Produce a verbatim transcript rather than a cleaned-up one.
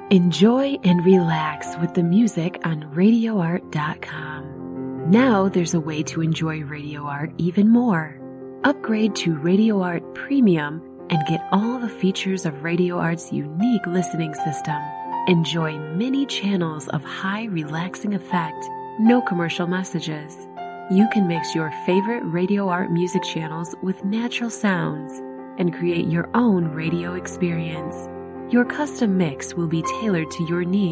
Enjoy and relax with the music on radio art dot com. Now there's a way to enjoy Radio Art even more. Upgrade to Radio Art Premium and get all the features of Radio Art's unique listening system. Enjoy many channels of high relaxing effect, no commercial messages. You can mix your favorite Radio Art music channels with natural sounds and create your own radio experience. Your custom mix will be tailored to your needs.